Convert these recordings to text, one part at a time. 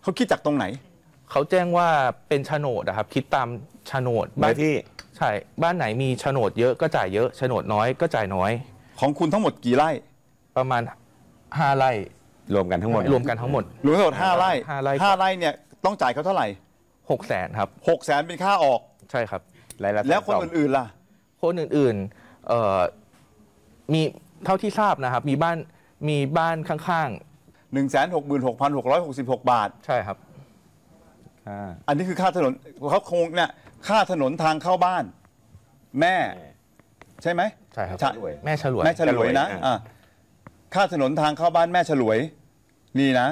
เขาคิดจากตรงไหนเขาแจ้งว่าเป็นโฉนดนะครับคิดตามโฉนดบ้านที่ใช่บ้านไหนมีโฉนดเยอะก็จ่ายเยอะโฉนดน้อยก็จ่ายน้อยของคุณทั้งหมดกี่ไร่ประมาณ5 ไร่รวมกันทั้งหมดรวมกันทั้งหมดรวมทั้งหมด5 ไร่ 5 ไร่เนี่ยต้องจ่ายเขาเท่าไหร่ 600,000ครับ 600,000เป็นค่าออกใช่ครับแล้วคนอื่นๆล่ะคนอื่นๆมีเท่าที่ทราบนะครับมีบ้านข้างๆ 166,666 บาทใช่ครับอันนี้คือค่าถนนเขาคงเนี่ยค่าถนนทางเข้าบ้านแม่ใช่ไหมใช่ครับแม่ฉลวยนะค่าถนนทางเข้าบ้านแม่ฉลวยนี่นะ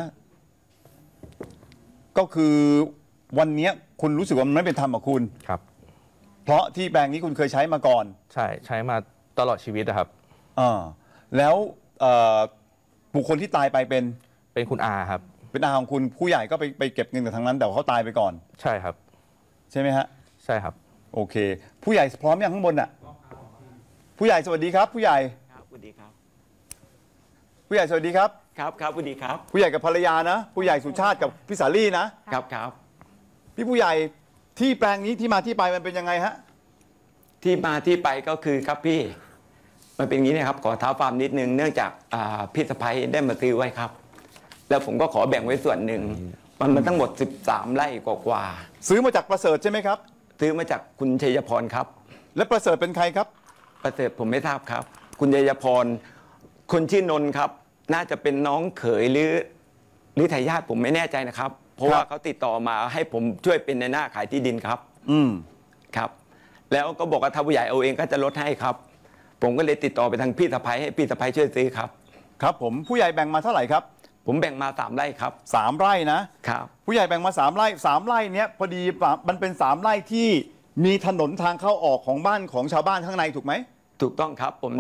ก็คือวันนี้คุณรู้สึกว่ามันไม่เป็นธรรมกับคุณครับเพราะที่แปลงนี้คุณเคยใช้มาก่อนใช้มาตลอดชีวิตนะครับแล้วบุคคลที่ตายไปเป็นคุณอาครับเป็นอาของคุณผู้ใหญ่ก็ไปเก็บเงินกับทางนั้นแต่เขาตายไปก่อนใช่ครับใช่ไหมฮะใช่ครับโอเคผู้ใหญ่พร้อมยังข้างบนอ่ะผู้ใหญ่สวัสดีครับผู้ใหญ่ครับสวัสดีครับผู้ใหญ่สวัสดีครับครับสวัสดีครับผู้ใหญ่กับภรรยานะผู้ใหญ่สุชาติกับพี่สาลี่ครับพี่ผู้ใหญ่ที่แปลงนี้ที่มาที่ไปมันเป็นยังไงฮะที่มาที่ไปก็คือครับพี่มันเป็นอย่างนี้นะครับขอเท้าความนิดนึงเนื่องจากพี่สะใภ้ได้มาซื้อไว้ครับแล้วผมก็ขอแบ่งไว้ส่วนหนึ่งมันทั้งหมด13 ไร่กว่าซื้อมาจากประเสริฐใช่ไหมครับซื้อมาจากคุณชัยพรครับและประเสริฐเป็นใครครับประเสริฐผมไม่ทราบครับคุณชัยพรคนชื่อนนท์ครับน่าจะเป็นน้องเขยหรือทายาทผมไม่แน่ใจนะครับเพราะว่าเขาติดต่อมาให้ผมช่วยเป็นในหน้าขายที่ดินครับครับแล้วก็บอกว่าถ้าผู้ใหญ่เอาเองก็จะลดให้ครับผมก็เลยติดต่อไปทางพี่สะใภ้ให้พี่สะใภ้ช่วยซื้อครับครับผมผู้ใหญ่แบ่งมาเท่าไหร่ครับผมแบ่งมา3 ไร่ครับ 3 ไร่นะครับผู้ใหญ่แบ่งมา3 ไร่3 ไร่เนี้ยพอดีมันเป็น3 ไร่ที่มีถนนทางเข้าออกของบ้านของชาวบ้านข้างในถูกไหมถูกต้องครับผม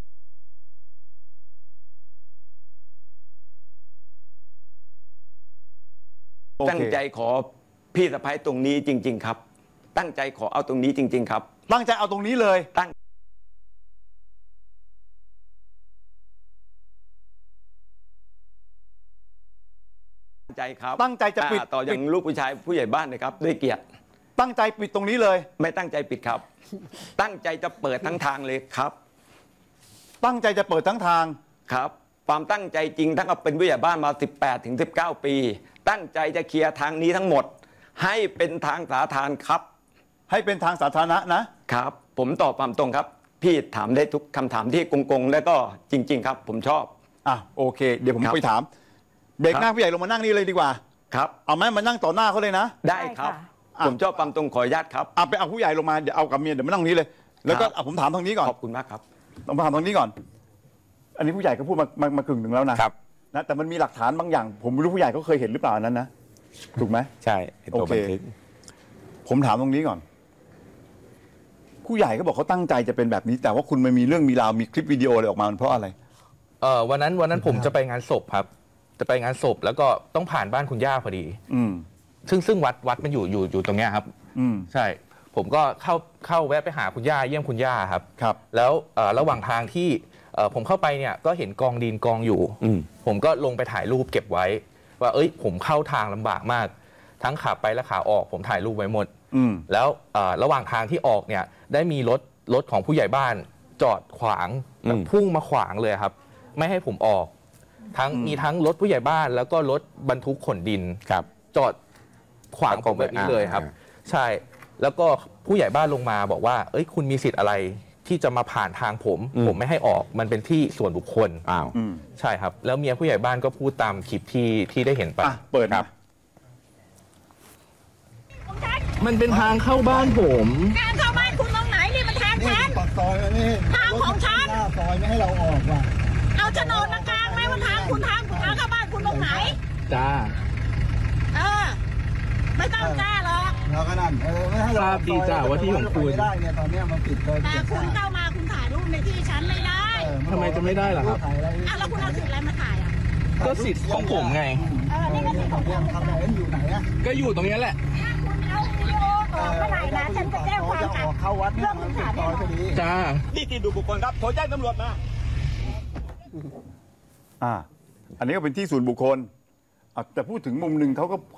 ตั้งใจขอพี่สะใภ้ตรงนี้จริงๆครับตั้งใจขอเอาตรงนี้จริงๆครับตั้งใจเอาตรงนี้เลยตั้งใจครับตั้งใจจะปิดต่ออย่างลูกผู้ชายผู้ใหญ่บ้านนะครับด้วยเกียรติตั้งใจปิดตรงนี้เลยไม่ตั้งใจปิดครับตั้งใจจะเปิดทั้งทางเลยครับตั้งใจจะเปิดทั้งทางครับความตั้งใจจริงทั้งเป็นผู้ใหญ่บ้านมา18 ถึง 19 ปีตั้งใจจะเคลียร์ทางนี้ทั้งหมดให้เป็นทางสาธารณะครับให้เป็นทางสาธารณะนะครับผมตอบความตรงครับพี่ถามได้ทุกคำถามที่กงๆและก็จริงๆครับผมชอบโอเคเดี๋ยวผมไปถามเบรกหน้าผู้ใหญ่ลงมานั่งนี่เลยดีกว่าครับเอาไหมมานั่งต่อหน้าเขาเลยนะได้ครับผมชอบความตรงขออนุญาตครับไปเอาผู้ใหญ่ลงมาเดี๋ยวเอากับเมียเดี๋ยวมานั่งนี้เลยแล้วก็ผมถามทางนี้ก่อนขอบคุณมากครับต้องถามทางนี้ก่อนอันนี้ผู้ใหญ่ก็พูดมากึ่งหนึ่งแล้วนะครับนะแต่มันมีหลักฐานบางอย่างผมไม่รู้ผู้ใหญ่เขาเคยเห็นหรือเปล่านั้นนะถูกไหมใช่โอเคผมถามตรงนี้ก่อนผู้ใหญ่ก็บอกเขาตั้งใจจะเป็นแบบนี้แต่ว่าคุณมันมีเรื่องมีราวมีคลิปวิดีโออะไรออกมาเพราะอะไรวันนั้นผมจะไปงานศพครับจะไปงานศพแล้วก็ต้องผ่านบ้านคุณย่าพอดีซึ่งวัดมันอยู่ตรงเนี้ยครับใช่ผมก็เข้าแวะไปหาคุณย่าเยี่ยมคุณย่าครับแล้วระหว่างทางที่ผมเข้าไปเนี่ยก็เห็นกองดินกองอยู่ผมก็ลงไปถ่ายรูปเก็บไว้ว่าผมเข้าทางลำบากมากทั้งขาไปและขาออกผมถ่ายรูปไว้หมดแล้วระหว่างทางที่ออกเนี่ยได้มีรถของผู้ใหญ่บ้านจอดขวางแบบพุ่งมาขวางเลยครับไม่ให้ผมออกมีทั้งรถผู้ใหญ่บ้านแล้วก็รถบรรทุกขนดินจอดขวางผมแบบนี้เลยครับใช่แล้วก็ผู้ใหญ่บ้านลงมาบอกว่าคุณมีสิทธิ์อะไรที่จะมาผ่านทางผมไม่ให้ออกมันเป็นที่ส่วนบุคคลใช่ครับแล้วเมียผู้ใหญ่บ้านก็พูดตามคลิปที่ได้เห็นไปเปิดครับมันเป็นทางเข้าบ้านผมทางเข้าบ้านคุณตรงไหนนี่มันทางฉันปากซอยนี่ทางของฉันหน้าซอยไม่ให้เราออกว่ะเอาโฉนดมากลางไหมว่าทางเข้าบ้านคุณตรงไหนจ้าไม่ต้องแก้หรอกเราก็นั่นไม่ให้เราทราบดีจ้าว่าที่ของคุณไม่ได้เนี่ยตอนนี้มันปิดเลยแต่คุณเข้ามาคุณถ่ายรูปในที่ฉันไม่ได้ทำไมจะไม่ได้ล่ะครับแล้วคุณเอาสิทธิ์อะไรมาถ่ายก็สิทธิ์ของผมไงนี่ก็สิทธิ์ของผมทำไหนอยู่ไหนก็อยู่ตรงนี้แหละคุณเอาวิดีโอต่อเมื่อไหร่นะฉันจะแจ้งความกลับเข้าวัดเรื่องมันปิดซอยพอดีจ้าที่ดูบุคคลครับโทรแจ้งตำรวจมาอันนี้ก็เป็นที่ส่วนบุคคลแต่พูดถึงมุมหนึ่งเขาก็